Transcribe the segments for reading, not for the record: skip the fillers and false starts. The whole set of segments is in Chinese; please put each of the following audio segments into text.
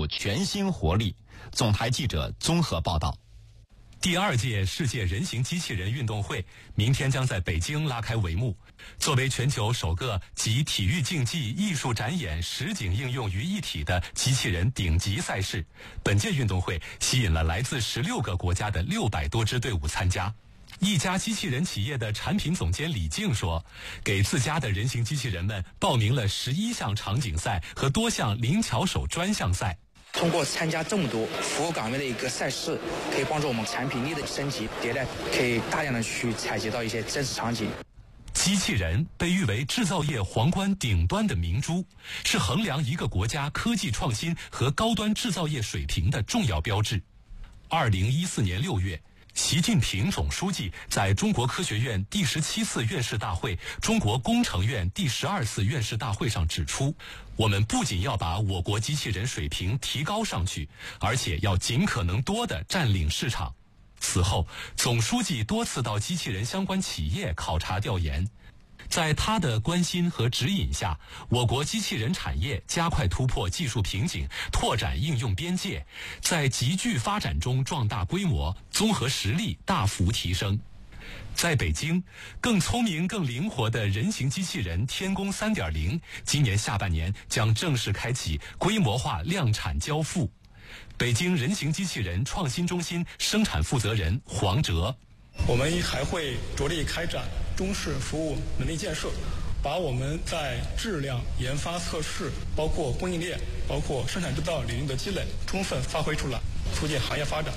出全新活力。总台记者综合报道。 第2届世界人形机器人运动会明天将在北京拉开帷幕。作为全球首个集体育竞技、艺术展演、实景应用于一体的机器人顶级赛事，本届运动会吸引了来自16个国家的600多支队伍参加。一家机器人企业的产品总监李静说，给自家的人形机器人们报名了11项场景赛和多项灵巧手专项赛。 通过参加这么多服务岗位的一个赛事，可以帮助我们产品力的升级迭代，可以大量的去采集到一些真实场景。 机器人被誉为制造业皇冠顶端的明珠，是衡量一个国家科技创新和高端制造业水平的重要标志。2014年6月，习近平总书记在中国科学院第17次院士大会、中国工程院第12次院士大会上指出，我们不仅要把我国机器人水平提高上去，而且要尽可能多地占领市场。此后，总书记多次到机器人相关企业考察调研。在他的关心和指引下，我国机器人产业加快突破技术瓶颈，拓展应用边界，在急剧发展中壮大规模，综合实力大幅提升。在北京，更聪明、更灵活的人形机器人天宫 3.0 今年下半年将正式开启规模化量产交付。北京人形机器人创新中心生产负责人黄哲， 我们还会着力开展中式服务能力建设，把我们在质量研发测试、包括供应链、包括生产制造领域的积累充分发挥出来，促进行业发展。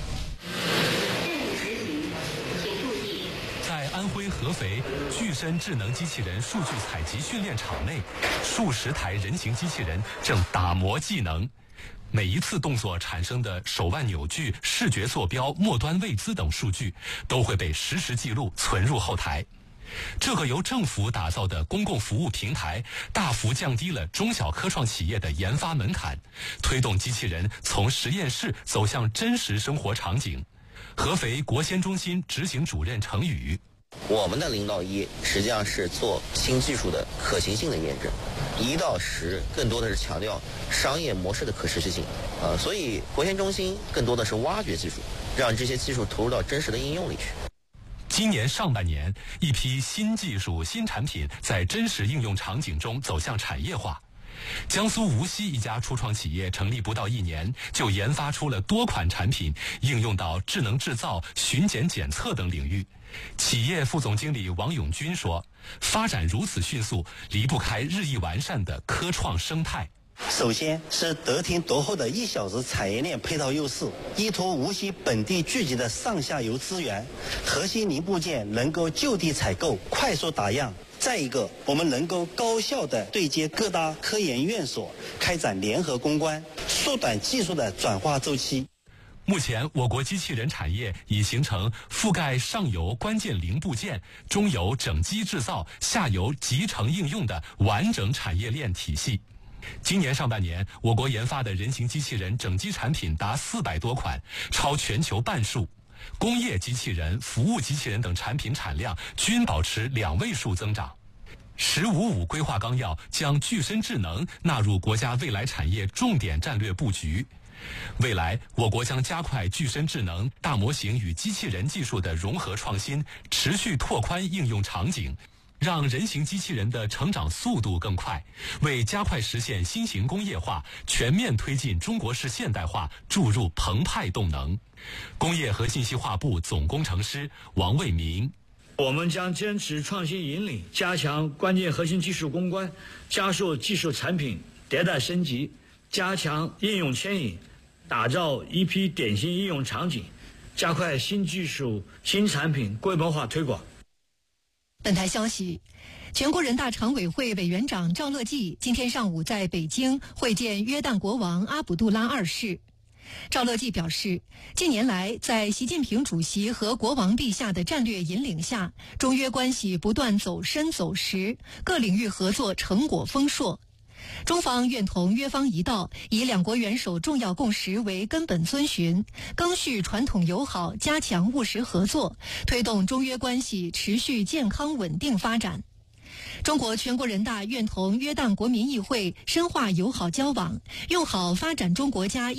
在安徽合肥具身智能机器人数据采集训练场内，数十台人形机器人正打磨技能。每一次动作产生的手腕扭矩、视觉坐标、末端位姿等数据都会被实时记录存入后台。这个由政府打造的公共服务平台，大幅降低了中小科创企业的研发门槛，推动机器人从实验室走向真实生活场景。合肥国先中心执行主任程宇， 我们的0到1实际上是做新技术的可行性的验证，1到10更多的是强调商业模式的可持续性。所以国先中心更多的是挖掘技术，让这些技术投入到真实的应用里去。 今年上半年，一批新技术、新产品在真实应用场景中走向产业化。江苏无锡一家初创企业成立不到1年，就研发出了多款产品，应用到智能制造、巡检检测等领域。企业副总经理王永军说，发展如此迅速，离不开日益完善的科创生态。 首先是得天独厚的1小时产业链配套优势，依托无锡本地聚集的上下游资源，核心零部件能够就地采购，快速打样。再一个，我们能够高效地对接各大科研院所，开展联合攻关，缩短技术的转化周期。 目前，我国机器人产业已形成覆盖上游关键零部件、中游整机制造、下游集成应用的完整产业链体系。今年上半年，我国研发的人形机器人整机产品达400多款，超全球半数。工业机器人、服务机器人等产品产量均保持2位数增长。“15+5”规划纲要将具身智能纳入国家未来产业重点战略布局。未来，我国将加快具身智能、大模型与机器人技术的融合创新，持续拓宽应用场景，让人形机器人的成长速度更快，为加快实现新型工业化、全面推进中国式现代化注入澎湃动能。工业和信息化部总工程师王卫民， 我们将坚持创新引领，加强关键核心技术攻关，加速技术产品迭代升级，加强应用牵引，打造一批典型应用场景，加快新技术、新产品规模化推广。 本台消息，全国人大常委会委员长赵乐际今天上午在北京会见约旦国王阿卜杜拉2世。赵乐际表示，近年来在习近平主席和国王陛下的战略引领下，中约关系不断走深走实，各领域合作成果丰硕。中方愿同约方一道，以两国元首重要共识为根本遵循，赓续传统友好，加强务实合作，推动中约关系持续健康稳定发展。中国全国人大愿同约旦国民议会深化友好交往，用好发展中国家